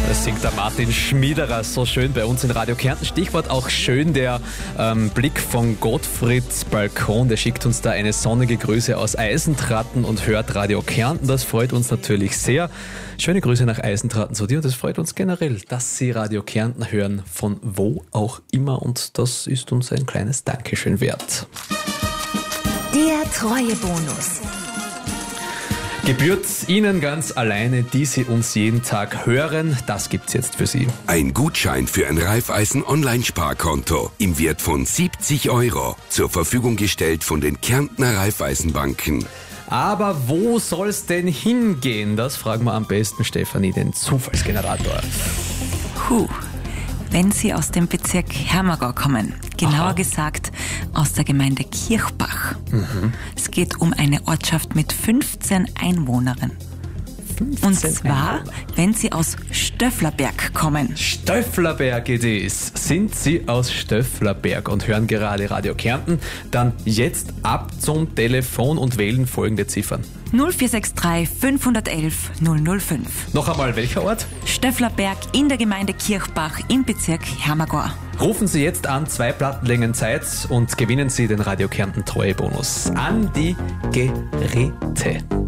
Das singt der Martin Schmiederer so schön bei uns in Radio Kärnten. Stichwort auch schön der Blick von Gottfrieds Balkon. Der schickt uns da eine sonnige Grüße aus Eisentraten und hört Radio Kärnten. Das freut uns natürlich sehr. Schöne Grüße nach Eisentraten zu dir und das freut uns generell, dass Sie Radio Kärnten hören, von wo auch immer. Und das ist uns ein kleines Dankeschön wert. Der Treuebonus. Gebührt Ihnen ganz alleine, die Sie uns jeden Tag hören. Das gibt's jetzt für Sie. Ein Gutschein für ein Raiffeisen-Online-Sparkonto im Wert von 70 € zur Verfügung gestellt von den Kärntner Raiffeisenbanken. Aber wo soll's denn hingehen? Das fragen wir am besten Stefanie, den Zufallsgenerator. Wenn Sie aus dem Bezirk Hermagor kommen, genauer gesagt aus der Gemeinde Kirchbach. Es geht um eine Ortschaft mit 15 Einwohnern. Und zwar, wenn Sie aus Stöfflerberg kommen. Stöfflerberg it is. Sind Sie aus Stöfflerberg und hören gerade Radio Kärnten? Dann jetzt ab zum Telefon und wählen folgende Ziffern. 0463 511 005. Noch einmal, welcher Ort? Stöfflerberg in der Gemeinde Kirchbach im Bezirk Hermagor. Rufen Sie jetzt an, 2 Plattenlängen Zeit und gewinnen Sie den Radio Kärnten Treuebonus. An die Geräte.